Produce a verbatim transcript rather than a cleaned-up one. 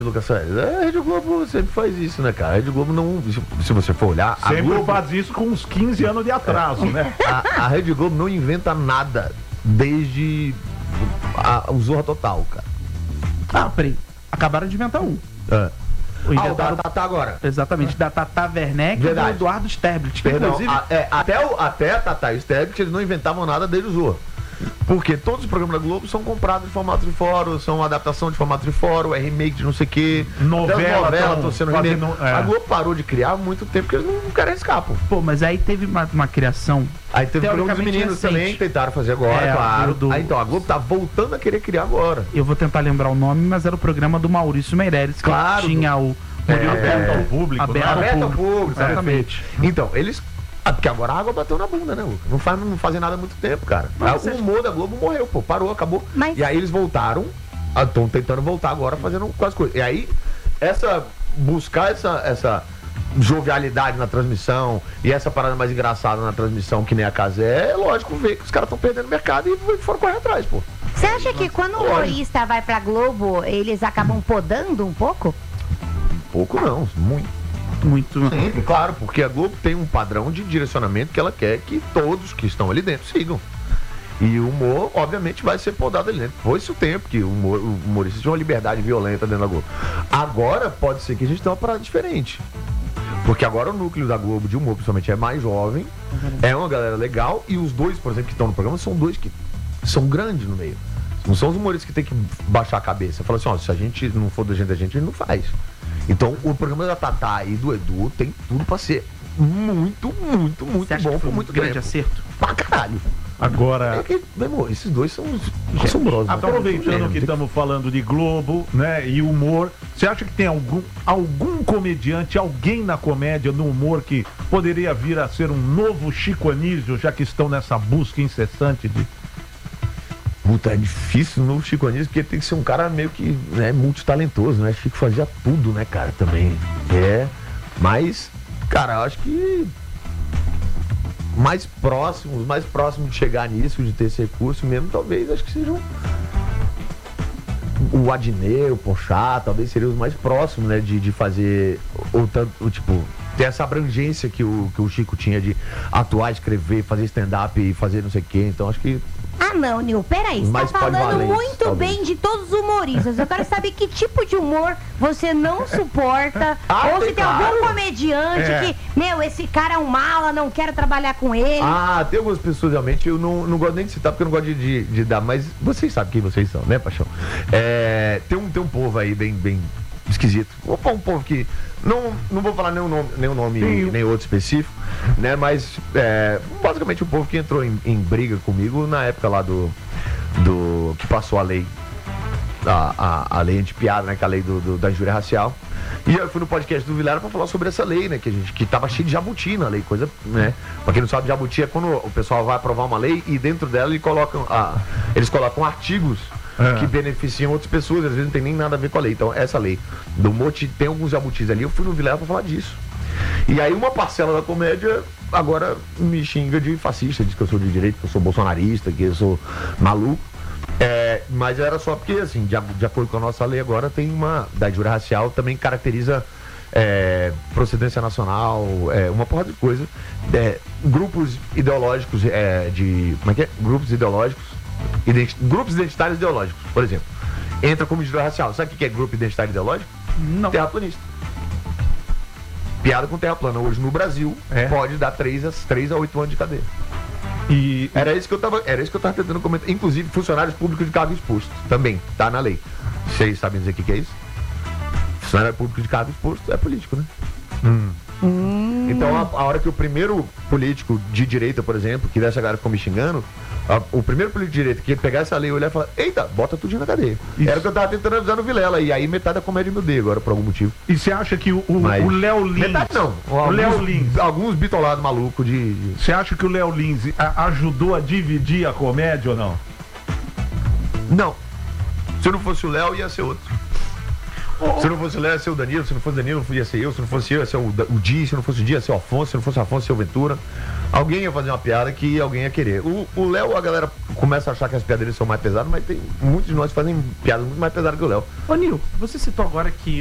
Lucas Soares, a Rede Globo sempre faz isso, né, cara? A Rede Globo não, se você for olhar... Sempre a Globo faz isso com uns quinze anos de atraso, né? A, a Rede Globo não inventa nada desde a, o Zorra Total, cara. Ah, peraí. Acabaram de inventar um. É. O Ah, o da Tatá agora. Exatamente, da Tata Werneck e do Eduardo Sterblit. Perdão, Inclusive... a, é, até, o, até a Tatá e o Sterblit, eles não inventavam nada desde o Zorra. Porque todos os programas da Globo são comprados de formato de fórum, são adaptação de formato de fórum, é remake de não sei o que. Novela, novela estão sendo remake. Fazendo, é. A Globo parou de criar há muito tempo porque eles não, não querem escapar. Pô, mas aí teve uma, uma criação. Aí teve o programa dos meninos recente. também, tentaram fazer agora, É, claro. do- Aí então, a Globo tá voltando a querer criar agora. Eu vou tentar lembrar o nome, mas era o programa do Maurício Meirelles, que Claro. tinha o... É, Aberto ao público, Aberto né? ao Aberto ao público. público, Exatamente. Então, eles... Ah, porque agora a água bateu na bunda, né, Lucas? Não, faz, não fazem nada há muito tempo, cara. Mas o humor da Globo morreu, pô, parou, acabou. Mas- E aí eles voltaram, estão tentando voltar agora fazendo quase coisas. E aí, essa, buscar essa, essa jovialidade na transmissão e essa parada mais engraçada na transmissão, que nem a casa é, é lógico ver que os caras estão perdendo mercado e foram correr atrás, pô. Você acha que quando o humorista vai pra Globo, eles acabam podando um pouco? Pouco não, muito. Muito... Sim, claro, porque a Globo tem um padrão de direcionamento que ela quer que todos que estão ali dentro sigam. E o humor, obviamente, vai ser podado ali dentro. Foi isso o tempo que o humor, o humorista tinha uma liberdade violenta dentro da Globo. Agora pode ser que a gente tenha uma parada diferente. Porque agora o núcleo da Globo de humor, principalmente, é mais jovem, é uma galera legal, e os dois, por exemplo, que estão no programa, são dois que são grandes no meio. Não são os humoristas que tem que baixar a cabeça. Fala assim, ó, se a gente não for da gente, da gente, a gente não faz. Então, o programa da Tatá e do Edu tem tudo pra ser muito, muito, muito Você acha bom que foi por um muito grande tempo. acerto? Pra caralho. Agora, É que, meu irmão, esses dois são assombrosos. né? aproveitando que Tem- estamos falando de Globo, né, e humor, você acha que tem algum, algum comediante, alguém na comédia, no humor, que poderia vir a ser um novo Chico Anísio, já que estão nessa busca incessante de... Puta, é difícil no Chico Anísio, porque tem que ser um cara meio que, né, multitalentoso, né? Chico fazia tudo, né, cara, também. É, mas, cara, eu acho que mais próximos, mais próximos de chegar nisso, de ter esse recurso mesmo, talvez, acho que sejam o Adnet, o Porchat, talvez seriam os mais próximos, né, de, de fazer o tanto, o, tipo, ter essa abrangência que o, que o Chico tinha de atuar, escrever, fazer stand-up e fazer não sei o quê. Então acho que Ah, não, Nil, peraí. Você tá Mais falando polivalentes, muito talvez. bem de todos os humoristas. Eu quero saber que tipo de humor você não suporta. Ah, ou se tem tem claro. algum comediante É. que, meu, esse cara é um mala, não quero trabalhar com ele. Ah, tem algumas pessoas realmente, eu não, não gosto nem de citar porque eu não gosto de, de, de dar, mas vocês sabem quem vocês são, né, Paixão? É, tem, um, tem um povo aí bem, bem esquisito. Um, um povo que. Não, não vou falar nenhum nome, nenhum nome nem outro específico, né? Mas é, basicamente o povo que entrou em, em briga comigo na época lá do. do que passou a lei. A, a, a lei anti-piada, né? Que é a lei do, do- da injúria racial. E eu fui no podcast do Vilela pra falar sobre essa lei, né? Que a gente que tava cheio de jabuti na lei, coisa, né? Pra quem não sabe, jabuti é quando o pessoal vai aprovar uma lei e dentro dela eles colocam, ah, eles colocam artigos É. que beneficiam outras pessoas, às vezes não tem nem nada a ver com a lei. Então, essa lei do Moti tem alguns jabutis ali, eu fui no Vilela pra falar disso. E aí uma parcela da comédia agora me xinga de fascista, diz que eu sou de direita, que eu sou bolsonarista, que eu sou maluco. É, mas era só porque, assim, de, de acordo com a nossa lei agora, tem uma, da injúria racial, também caracteriza é, procedência nacional, é, uma porra de coisa. É, grupos ideológicos, é, de, como é que é? Grupos ideológicos, identi- grupos identitários ideológicos, por exemplo. Entra como injúria racial. Sabe o que é grupo identitário ideológico? Não. Terraplanista. Piada com terra plana. Hoje no Brasil, É. pode dar três a oito anos de cadeia. E, Era isso que eu tava, era isso que eu tava tentando comentar. Inclusive, funcionários públicos de cargo exposto. Também, tá na lei. Vocês sabem dizer o que, que é isso? Funcionário público de cargo exposto é político, né? Então, a, a hora que o primeiro político de direita, por exemplo, que dessa galera ficou me xingando, a- o primeiro político de direita que ia pegar essa lei e olhar e falar: eita, bota tudo na cadeia. Isso. Era o que eu tava tentando avisar no Vilela. E aí metade da comédia me odeia agora, por algum motivo. e você acha que o, o, Mas- o Léo Lins... Metade não. O Léo Lins... Alguns bitolados malucos de, de- Você acha que o Léo Lins a- ajudou a dividir a comédia ou não? Não. Se não fosse o Léo, ia ser outro. Se não fosse o Léo, ia ser o Danilo. Se não fosse o Danilo, ia ser eu. Se não fosse eu, ia ser o, o Di. Se não fosse o Di, ia ser o Afonso. Se não fosse o Afonso, ia ser o Ventura. Alguém ia fazer uma piada que alguém ia querer. O Léo, a galera começa a achar que as piadas dele são mais pesadas, mas tem muitos de nós que fazem piadas muito mais pesadas que o Léo. Ô, Nil, você citou agora que